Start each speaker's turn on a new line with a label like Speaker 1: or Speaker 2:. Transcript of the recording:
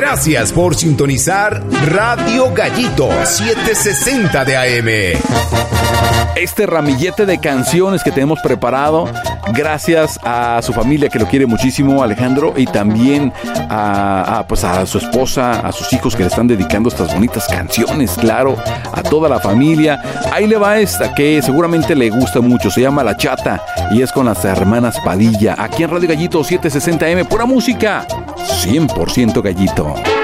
Speaker 1: Gracias por sintonizar Radio Gallito 760 de AM.
Speaker 2: Este ramillete de canciones que tenemos preparado, gracias a su familia que lo quiere muchísimo, Alejandro, y también a su esposa, a sus hijos que le están dedicando estas bonitas canciones, claro, a toda la familia. Ahí le va esta que seguramente le gusta mucho, se llama La Chata y es con las hermanas Padilla, aquí en Radio Gallito 760 AM, pura música, 100% Gallito.